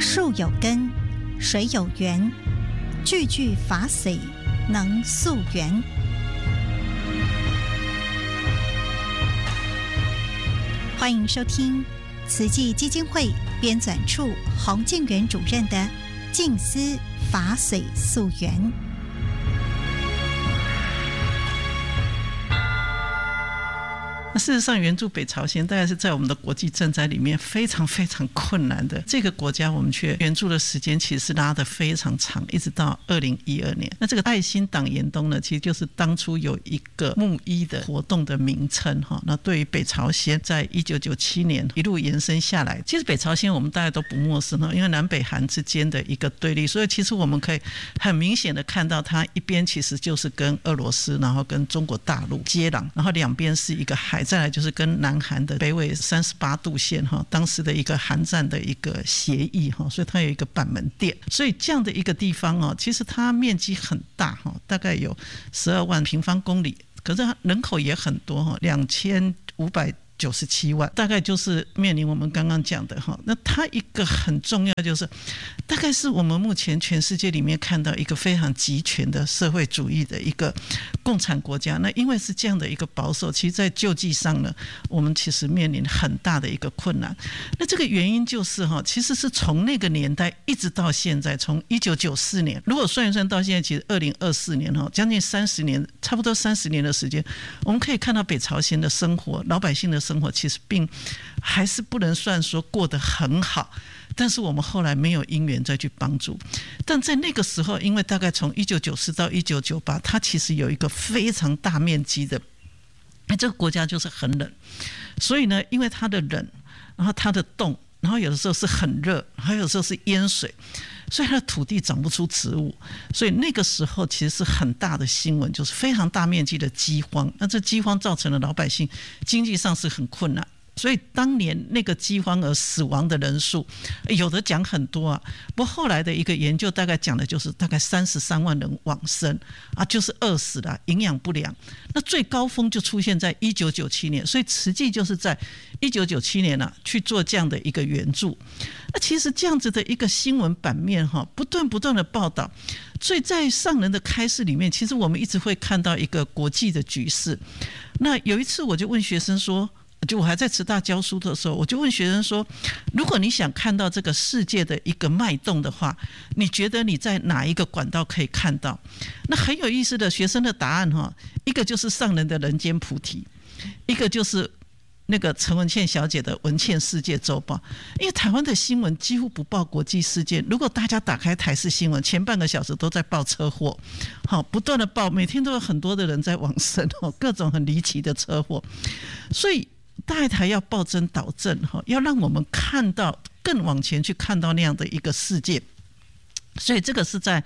树有根，水有源，句句法髓能溯源。欢迎收听慈济基金会编纂处洪敬元主任的《静思法髓溯源》。 事实上，援助北朝鲜大概是在我们的国际赈灾里面非常非常困难的。这个国家我们却援助的时间其实是拉得非常长，一直到2012年。那这个爱心党严冬呢，其实就是当初有一个募衣的活动的名称哈。那对于北朝鲜，在1997年一路延伸下来，其实北朝鲜我们大家都不陌生，因为南北韩之间的一个对立，所以其实我们可以很明显的看到，它一边其实就是跟俄罗斯，然后跟中国大陆接壤，然后两边是一个海。再来就是跟南韩的北纬38度线当时的一个韩战的一个协议，所以它有一个板门店。所以这样的一个地方其实它面积很大，大概有12万平方公里，可是它人口也很多，2597万，大概就是面临我们刚刚讲的那它一个很重要就是大概是我们目前全世界里面看到一个非常集权的社会主义的一个共产国家。那因为是这样的一个保守，其实在救济上呢，我们其实面临很大的一个困难。那这个原因就是其实是从那个年代一直到现在，从1994年如果算一算到现在，其实2024年将近30年，差不多30年的时间，我们可以看到北朝鲜的生活，老百姓的生活其实还是不能算说过得很好，但是我们后来没有因缘再去帮助。但在那个时候，因为大概从1994到1998，它其实有一个非常大面积的，这个国家就是很冷，所以呢，因为它的冷，然后它的冻，然后有的时候是很热，还有的时候是淹水，所以它的土地长不出植物，所以那个时候其实是很大的新闻，就是非常大面积的饥荒。那这饥荒造成了老百姓经济上是很困难，所以当年那个饥荒而死亡的人数，有的讲很多啊，不过后来的一个研究大概讲的就是大概33万人往生啊，就是饿死了，营养不良。那最高峰就出现在1997年，所以慈济就是在1997年去做这样的一个援助。那其实这样子的一个新闻版面不断的报道，所以在上人的开示里面，其实我们一直会看到一个国际的局势。那有一次我就问学生说，就我还在慈大教书的时候，我就问学生说，如果你想看到这个世界的一个脉动的话，你觉得你在哪一个管道可以看到？那很有意思的学生的答案一个就是上人的人间菩提，一个就是那个陈文茜小姐的文茜世界周报。因为台湾的新闻几乎不报国际事件，如果大家打开台视新闻，前半个小时都在报车祸，不断的报，每天都有很多的人在往生，各种很离奇的车祸。所以大台要报真导正，要让我们看到更往前去看到那样的一个世界。所以这个是在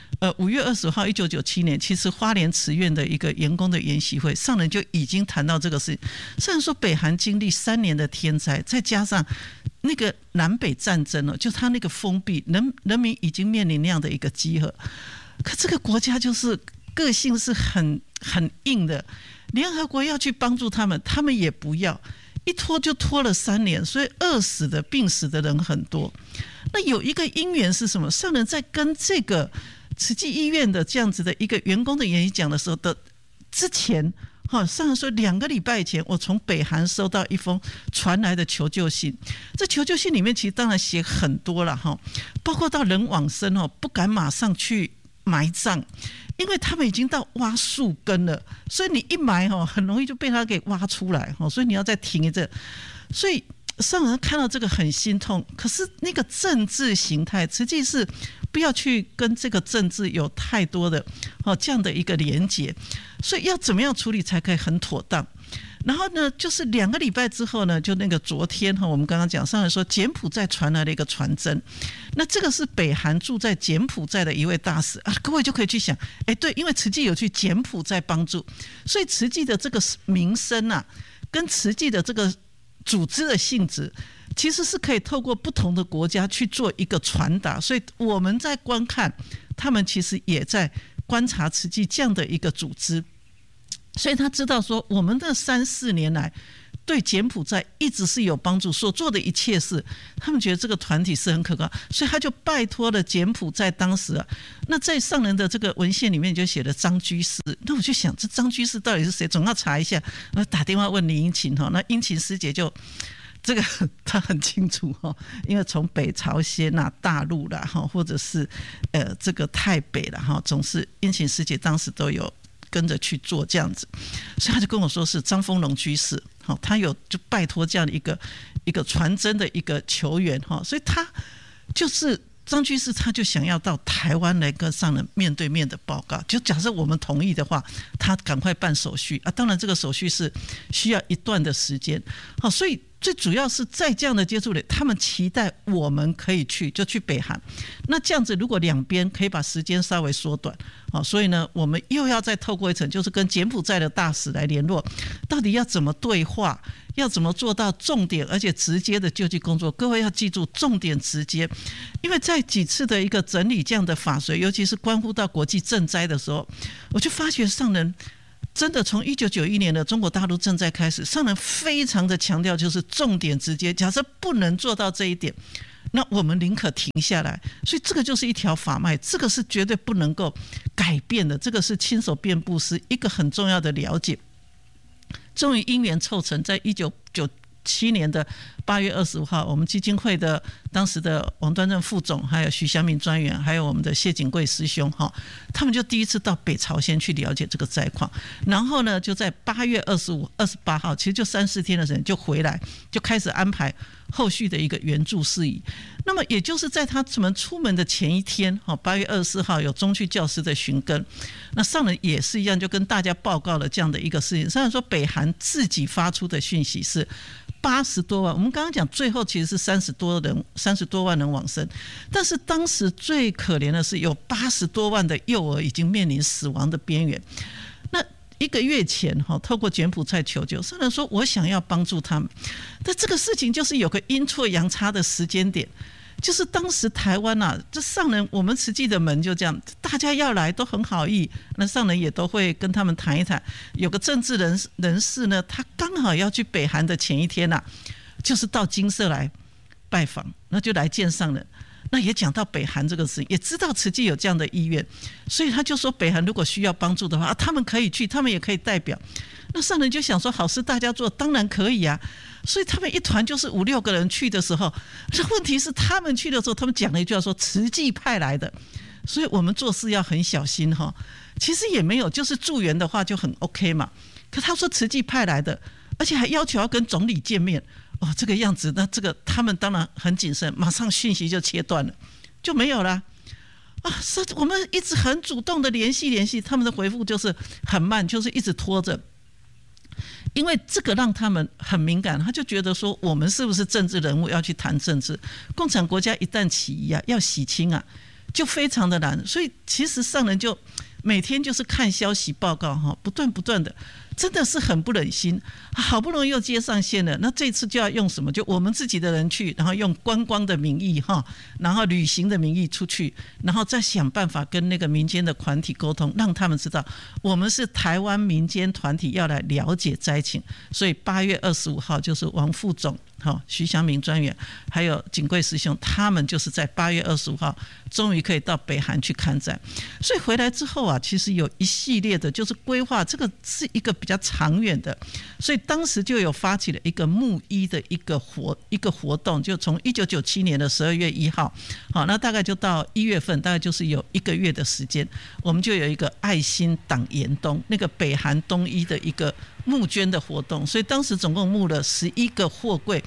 5月20号1997年，其实花莲慈院的一个员工的研习会，上人就已经谈到这个事情。上人说北韩经历3年的天灾，再加上那个南北战争就他那个封闭，人民已经面临那样的一个饥饿。可这个国家就是个性是很硬的，联合国要去帮助他们，他们也不要，一拖就拖了3年，所以饿死的病死的人很多。那有一个因缘是什么？上人在跟这个慈济医院的这样子的一个员工的演讲的时候的之前，上人说2个礼拜以前，我从北韩收到一封传来的求救信。这求救信里面其实当然写很多了，包括到人往生不敢马上去埋葬，因为他们已经到挖树根了，所以你一埋很容易就被他给挖出来，所以你要再停一阵。所以上人看到这个很心痛，可是那个政治形态，实际是不要去跟这个政治有太多的这样的一个连结，所以要怎么样处理才可以很妥当。然后呢，就是2个礼拜之后呢，就那个昨天我们刚刚讲上来说，柬埔寨传来了一个传真。那这个是北韩住在柬埔寨的一位大使各位就可以去想，对，因为慈济有去柬埔寨帮助，所以慈济的这个名声跟慈济的这个组织的性质，其实是可以透过不同的国家去做一个传达。所以我们在观看，他们其实也在观察慈济这样的一个组织。所以他知道说，我们的3-4年来对柬埔寨一直是有帮助，所做的一切事，他们觉得这个团体是很可靠，所以他就拜托了柬埔寨当时啊，那在上人的这个文献里面就写了张居士，那我就想这张居士到底是谁，总要查一下，我打电话问李英琴，那英琴师姐就这个他很清楚，因为从北朝鲜大陆啦，或者是这个台北啦，总是英琴师姐当时都有跟着去做这样子，所以他就跟我说是张丰隆居士，他有就拜托这样的一个传真的一个球员，所以他就是张居士，他就想要到台湾来跟上人面对面的报告，就假设我们同意的话，他赶快办手续啊，当然这个手续是需要一段的时间，所以最主要是在这样的接触里，他们期待我们可以去，就去北韩。那这样子，如果两边可以把时间稍微缩短，所以呢，我们又要再透过一层，就是跟柬埔寨的大使来联络，到底要怎么对话，要怎么做到重点而且直接的救济工作。各位要记住，重点直接，因为在几次的一个整理这样的法随，尤其是关乎到国际赈灾的时候，我就发觉上人真的从1991年的中国大陆赈灾开始，上人非常的强调就是重点直接，假设不能做到这一点，那我们宁可停下来，所以这个就是一条法脉，这个是绝对不能够改变的，这个是亲手遍布施一个很重要的了解。终于因缘凑成，在1997年的8月25号，我们基金会的当时的王端正副总，还有徐祥明专员，还有我们的谢景贵师兄，他们就第一次到北朝鲜去了解这个灾况，然后呢，就在8月25、28号，其实就3-4天的时间就回来，就开始安排后续的一个援助事宜。那么也就是在他们出门的前一天，8月24号有中区教师的寻根，那上人也是一样，就跟大家报告了这样的一个事情。上人说，北韩自己发出的讯息是80多万，我们刚刚讲最后其实是30多万人往生，但是当时最可怜的是有80多万的幼儿已经面临死亡的边缘。那1个月前透过柬埔寨求救，上人说我想要帮助他们，但这个事情就是有个阴错阳差的时间点，就是当时台湾这上人我们慈济的门就这样，大家要来都很好意，那上人也都会跟他们谈一谈。有个政治人士呢，他刚好要去北韩的前一天就是到金色来拜访，那就来见上人。那也讲到北韩这个事情，也知道慈济有这样的意愿，所以他就说北韩如果需要帮助的话，他们可以去，他们也可以代表。那上人就想说好事大家做，当然可以啊。所以他们一团就是5-6个人去的时候，问题是他们去的时候，他们讲了一句话说慈济派来的，所以我们做事要很小心其实也没有，就是助援的话就很 OK 嘛。可他说慈济派来的，而且还要求要跟总理见面。这个样子，那这个他们当然很谨慎，马上讯息就切断了，就没有了我们一直很主动的联系，他们的回复就是很慢，就是一直拖着。因为这个让他们很敏感，他就觉得说我们是不是政治人物要去谈政治，共产国家一旦起义要洗清就非常的难。所以其实上人就每天就是看消息报告不断的，真的是很不忍心。好不容易又接上线了，那这次就要用什么？就我们自己的人去，然后用观光的名义然后旅行的名义出去，然后再想办法跟那个民间的团体沟通，让他们知道我们是台湾民间团体要来了解灾情。所以8月25号就是王副总、徐祥明专员还有景贵师兄，他们就是在8月25号终于可以到北韩去看灾。所以回来之后其实有一系列的就是规划，这个是一个比较长远的，所以当时就有发起了一个募医的一个活动，就从1997年的12月1号，那大概就到1月份，大概就是有1个月的时间，我们就有一个爱心党延东那个北韩东医的一个募捐的活动，所以当时总共募了11个货柜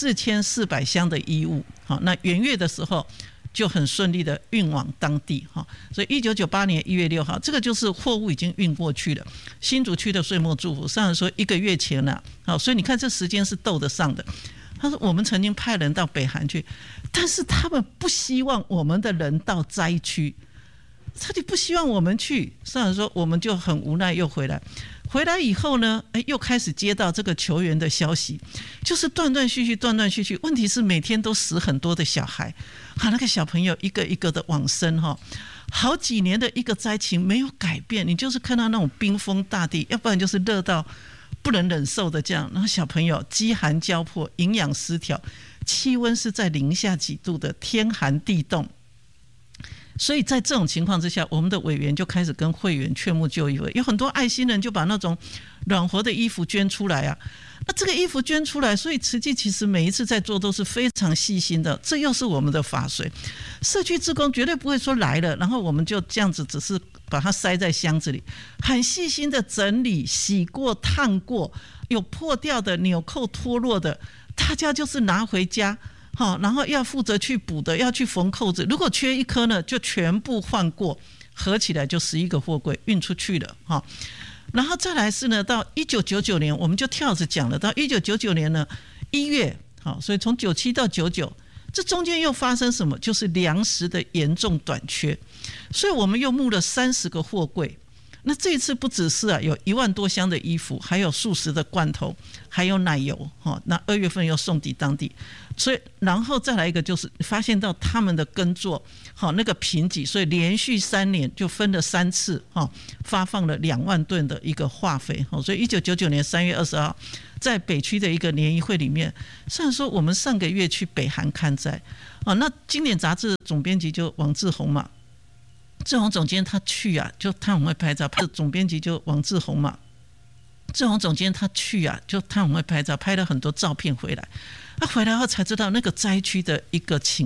，4400箱的衣物。那元月的时候就很顺利的运往当地，所以1998年1月6号，这个就是货物已经运过去了。新竹区的岁末祝福，上人说1个月前了，所以你看这时间是斗得上的。他说我们曾经派人到北韩去，但是他们不希望我们的人到灾区，他就不希望我们去。上人说我们就很无奈又回来以后呢，又开始接到这个求援的消息，就是断断续续。问题是每天都死很多的小孩，那个小朋友一个一个的往生好几年的一个灾情没有改变，你就是看到那种冰封大地，要不然就是热到不能忍受的这样，然后小朋友饥寒交迫，营养失调，气温是在零下几度的，天寒地冻。所以在这种情况之下，我们的委员就开始跟会员劝募就医，有很多爱心人就把那种暖和的衣服捐出来啊。那这个衣服捐出来，所以慈济其实每一次在做都是非常细心的，这又是我们的法水。社区志工绝对不会说来了，然后我们就这样子只是把它塞在箱子里，很细心的整理、洗过、烫过，有破掉的、纽扣脱落的，大家就是拿回家。然后要负责去补的，要去缝扣子，如果缺一颗呢，就全部换过，合起来就11个货柜运出去了。然后再来是呢，到1999年，我们就跳着讲了，到1999年呢1月，所以从97到99，这中间又发生什么？就是粮食的严重短缺，所以我们又募了30个货柜。那这一次不只是有1万多箱的衣服，还有数十的罐头，还有奶油。那2月份又送抵当地，所以然后再来一个就是发现到他们的耕作那个贫瘠，所以连续3年就分了3次发放了2万吨的一个化肥。所以1999年3月20号，在北区的一个联谊会里面，虽然说我们上个月去北韩看灾那经典杂志总编辑就王志宏嘛。志宏总监他去就他很会拍照，总编辑就王志宏嘛。志宏总监他去就他很会拍照，拍了很多照片回来。他回来后才知道那个灾区的一个情